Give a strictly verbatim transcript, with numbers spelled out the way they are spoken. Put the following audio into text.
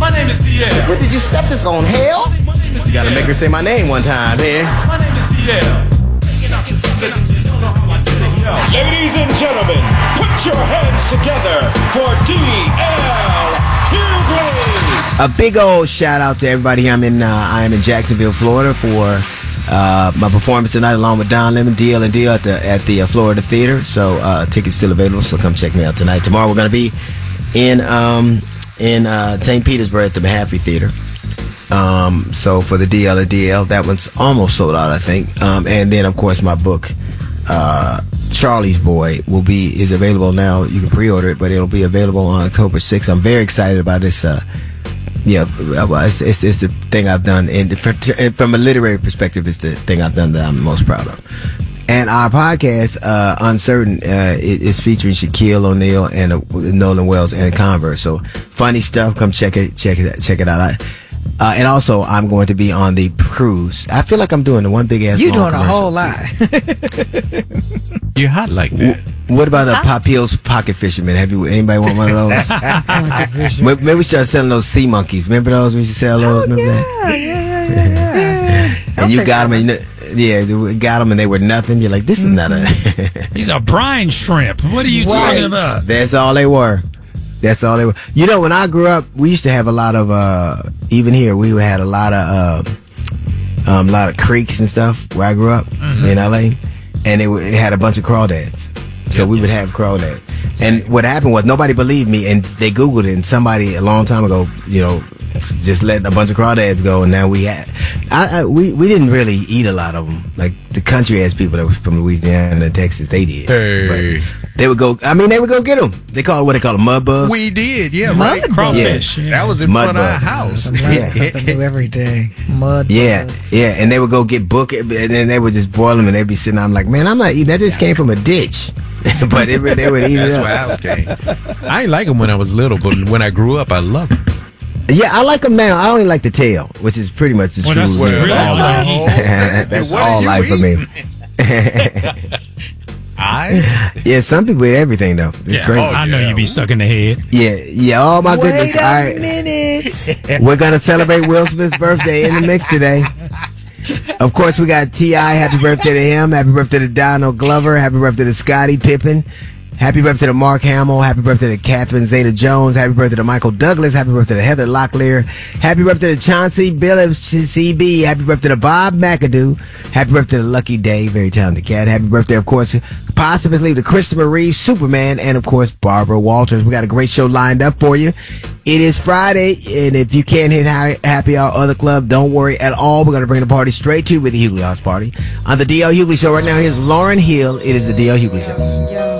My name is D L. What did you set this on hell? You gotta make her say my name one time, man. My name is D L. Ladies and gentlemen, put your hands together for D L Hughley. A big old shout out to everybody. I'm in. Uh, I am in Jacksonville, Florida, for uh, my performance tonight, along with Don Lemon, D L and D L at the at the uh, Florida Theater. So uh, tickets still available. So come check me out tonight. Tomorrow we're gonna be in um, in uh, Saint Petersburg at the Mahaffey Theater. Um, so for the D L and D L, that one's almost sold out, I think. Um, and then of course my book, uh, Charlie's Boy, will be is available now. You can pre-order it, but it'll be available on October sixth. I'm very excited about this. Uh, yeah, it's, it's, it's the thing I've done, and from a literary perspective, it's the thing I've done that I'm most proud of. And our podcast, uh, Uncertain, uh, is featuring Shaquille O'Neal and uh, Nolan Wells and Converse. So funny stuff. Come check it, check it, check it out. I, Uh, and also, I'm going to be on the cruise. I feel like I'm doing the one big ass. You're doing commercial. a whole lot. You're hot like that. W- what about the Pop Hills Pocket Fisherman? Have you anybody want one of those? maybe, maybe we start selling those sea monkeys. Remember those? We used to sell those. Oh, Remember yeah, that? yeah, yeah, yeah, yeah. And you got them, and you know, yeah, we got them, and they were nothing. You're like, this is not a. He's a brine shrimp. What are you Right. talking about? That's all they were. That's all they were. You know, when I grew up, we used to have a lot of, uh, even here, we had a lot of, uh, um, a lot of creeks and stuff where I grew up mm-hmm. in L A, and it, it had a bunch of crawdads. So yep. we would have crawdads. And what happened was nobody believed me, and they Googled it, and somebody a long time ago, you know, just let a bunch of crawdads go, and now we had, I, I, we, we didn't really eat a lot of them. Like the country ass people that were from Louisiana and Texas, they did. Hey. But they would go, I mean, they would go get them. They call it what they call them, mud bugs. We did, yeah, Mud right. Crawfish. Yeah. That was in Mud front bugs. of our house. I'm learning Yeah. something new every day. Mud. Yeah, bugs. yeah, and they would go get book it, and then they would just boil them, and they'd be sitting there. I'm like, man, I'm not eating that. Just came from a ditch, but it, they would eat That's it up. where ours came. I ain't like them when I was little, but when I grew up, I loved them. Yeah, I like them now. I only like the tail, which is pretty much the Well, true. that's all really life. like- That's What all did you life for eat? me. I Yeah, some people eat everything though. It's Yeah. crazy. Oh, I know you be sucking the head. Yeah, yeah. Oh my goodness! Wait a All right, minute. we're gonna celebrate Will Smith's birthday in the mix today. Of course, we got T I Happy birthday to him. Happy birthday to Donald Glover. Happy birthday to Scottie Pippen. Happy birthday to Mark Hamill. Happy birthday to Catherine Zeta-Jones. Happy birthday to Michael Douglas. Happy birthday to Heather Locklear. Happy birthday to Chauncey Billups, C B. Happy birthday to Bob McAdoo. Happy birthday to Lucky Day, very talented cat. Happy birthday, of course, possibly to Christopher Reeve, Superman, and, of course, Barbara Walters. We got a great show lined up for you. It is Friday, and if you can't hit Happy Hour or the club, don't worry at all. We're going to bring the party straight to you with the Hughley House Party. On the D L Hughley Show right now, here's Lauryn Hill. It is the D L Hughley Show.